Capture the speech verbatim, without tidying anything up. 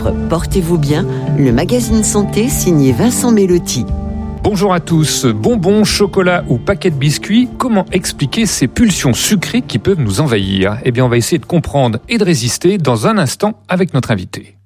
offre Portez-vous bien, le magazine santé signé Vincent Mellotti. Bonjour à tous. Bonbons, chocolat ou paquets de biscuits, comment expliquer ces pulsions sucrées qui peuvent nous envahir ? Eh bien, on va essayer de comprendre et de résister dans un instant avec notre invité.